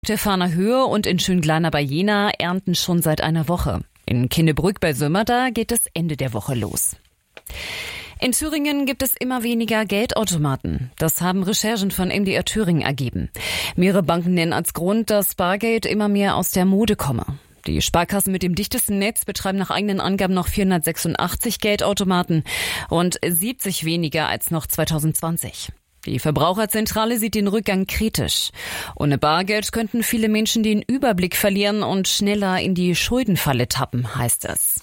Stefaner Höhe und in Schöngleiner bei Jena ernten schon seit einer Woche. In Kinnebrück bei Sömmerda geht es Ende der Woche los. In Thüringen gibt es immer weniger Geldautomaten. Das haben Recherchen von MDR Thüringen ergeben. Mehrere Banken nennen als Grund, dass Bargeld immer mehr aus der Mode komme. Die Sparkassen mit dem dichtesten Netz betreiben nach eigenen Angaben noch 486 Geldautomaten und 70 weniger als noch 2020. Die Verbraucherzentrale sieht den Rückgang kritisch. Ohne Bargeld könnten viele Menschen den Überblick verlieren und schneller in die Schuldenfalle tappen, heißt es.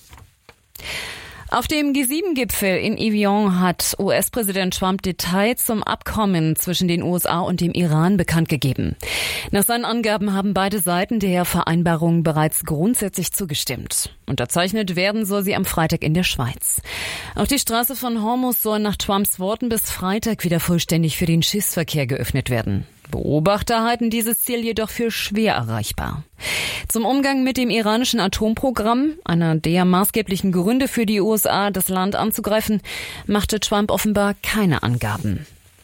Auf dem G7-Gipfel in Evian hat US-Präsident Trump Details zum Abkommen zwischen den USA und dem Iran bekannt gegeben. Nach seinen Angaben haben beide Seiten der Vereinbarung bereits grundsätzlich zugestimmt. Unterzeichnet werden soll sie am Freitag in der Schweiz. Auch die Straße von Hormuz soll nach Trumps Worten bis Freitag wieder vollständig für den Schiffsverkehr geöffnet werden. Beobachter halten dieses Ziel jedoch für schwer erreichbar. Zum Umgang mit dem iranischen Atomprogramm, einer der maßgeblichen Gründe für die USA, das Land anzugreifen, machte Trump offenbar keine Angaben.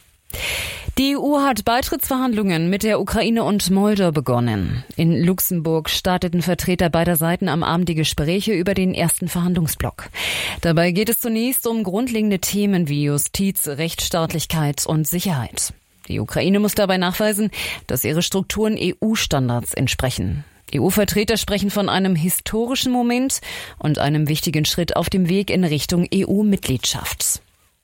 Die EU hat Beitrittsverhandlungen mit der Ukraine und Moldau begonnen. In Luxemburg starteten Vertreter beider Seiten am Abend die Gespräche über den ersten Verhandlungsblock. Dabei geht es zunächst um grundlegende Themen wie Justiz, Rechtsstaatlichkeit und Sicherheit. Die Ukraine muss dabei nachweisen, dass ihre Strukturen EU-Standards entsprechen. EU-Vertreter sprechen von einem historischen Moment und einem wichtigen Schritt auf dem Weg in Richtung EU-Mitgliedschaft.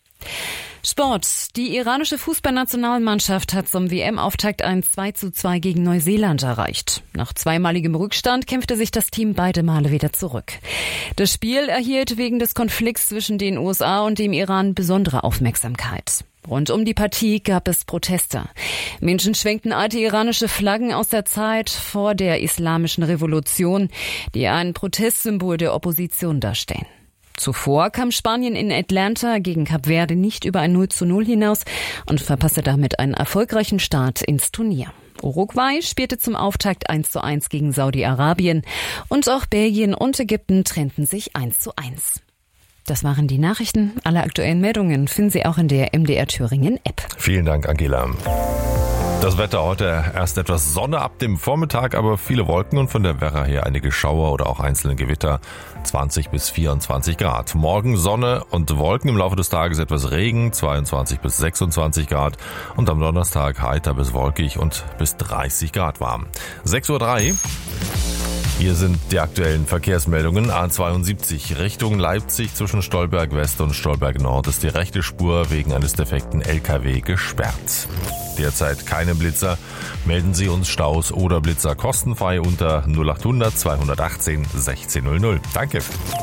Sport. Die iranische Fußballnationalmannschaft hat zum WM-Auftakt ein 2:2 gegen Neuseeland erreicht. Nach zweimaligem Rückstand kämpfte sich das Team beide Male wieder zurück. Das Spiel erhielt wegen des Konflikts zwischen den USA und dem Iran besondere Aufmerksamkeit. Rund um die Partie gab es Proteste. Menschen schwenkten alte iranische Flaggen aus der Zeit vor der Islamischen Revolution, die ein Protestsymbol der Opposition darstellen. Zuvor kam Spanien in Atlanta gegen Kap Verde nicht über ein 0:0 hinaus und verpasste damit einen erfolgreichen Start ins Turnier. Uruguay spielte zum Auftakt 1:1 gegen Saudi-Arabien und auch Belgien und Ägypten trennten sich 1:1. Das waren die Nachrichten. Alle aktuellen Meldungen finden Sie auch in der MDR Thüringen App. Vielen Dank, Angela. Das Wetter heute erst etwas Sonne ab dem Vormittag, aber viele Wolken und von der Werra her einige Schauer oder auch einzelne Gewitter. 20 bis 24 Grad. Morgen Sonne und Wolken, im Laufe des Tages etwas Regen, 22 bis 26 Grad. Und am Donnerstag heiter bis wolkig und bis 30 Grad warm. 6:03 Uhr. Hier sind die aktuellen Verkehrsmeldungen. A72 Richtung Leipzig zwischen Stolberg West und Stolberg Nord ist die rechte Spur wegen eines defekten LKW gesperrt. Derzeit keine Blitzer. Melden Sie uns Staus oder Blitzer kostenfrei unter 0800 218 1600. Danke.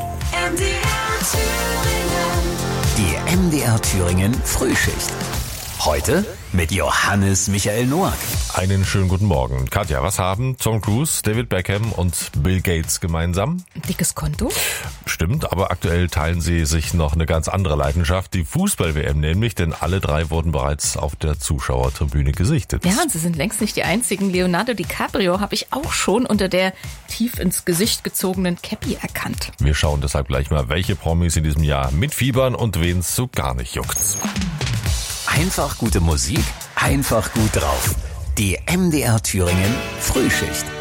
Die MDR Thüringen Frühschicht. Heute mit Johannes Michael Noack. Einen schönen guten Morgen. Katja, was haben Tom Cruise, David Beckham und Bill Gates gemeinsam? Dickes Konto. Stimmt, aber aktuell teilen sie sich noch eine ganz andere Leidenschaft, die Fußball-WM nämlich, denn alle drei wurden bereits auf der Zuschauertribüne gesichtet. Ja, und sie sind längst nicht die einzigen. Leonardo DiCaprio habe ich auch schon unter der tief ins Gesicht gezogenen Cappy erkannt. Wir schauen deshalb gleich mal, welche Promis in diesem Jahr mitfiebern und wen es so gar nicht juckt. Einfach gute Musik, einfach gut drauf. Die MDR Thüringen Frühschicht.